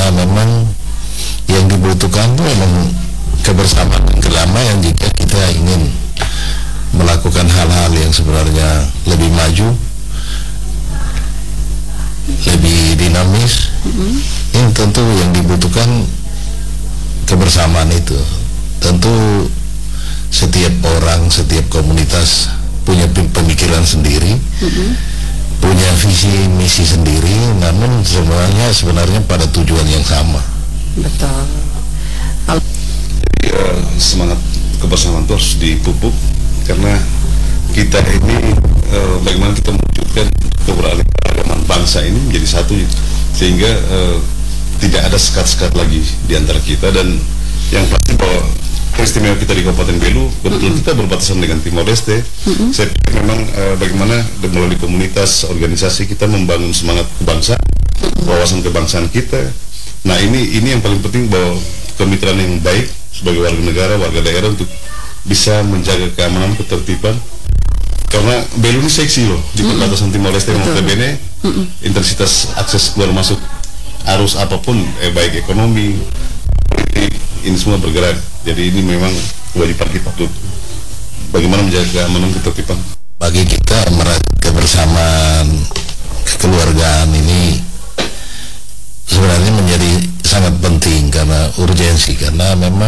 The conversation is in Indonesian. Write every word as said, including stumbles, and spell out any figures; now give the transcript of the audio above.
karena memang yang dibutuhkan itu memang kebersamaan dan kedamaian jika kita ingin melakukan hal-hal yang sebenarnya lebih maju, lebih dinamis. Mm-hmm. Ini tentu yang dibutuhkan kebersamaan itu. Tentu setiap orang, setiap komunitas punya pemikiran sendiri, mm-hmm. punya visi misi sendiri, namun sebenarnya sebenarnya pada tujuan yang sama. Betul. Jadi uh, semangat kebersamaan itu harus dipupuk, karena kita ini uh, bagaimana kita mewujudkan keberagaman bangsa ini menjadi satu, sehingga uh, tidak ada sekat-sekat lagi di antara kita. Dan yang pasti bahwa peristimewa kita di Kabupaten Belu, kebetulan mm-hmm. kita berbatasan dengan Timor Leste. Mm-hmm. Saya pikir memang uh, bagaimana melalui komunitas, organisasi kita membangun semangat kebangsaan, mm-hmm. wawasan kebangsaan kita. Nah ini ini yang paling penting, bahwa kemitraan yang baik sebagai warga negara, warga daerah untuk bisa menjaga keamanan, ketertiban. Karena Belu ini seksi loh di perbatasan Timor Leste dan notabene intensitas akses keluar masuk arus apapun, eh, baik ekonomi, politik, ini semua bergerak. Jadi ini memang kewajiban kita untuk bagaimana menjaga keamanan, ketertiban. Bagi kita merawat kebersamaan, kekeluargaan ini sebenarnya menjadi sangat penting karena urgensi, karena memang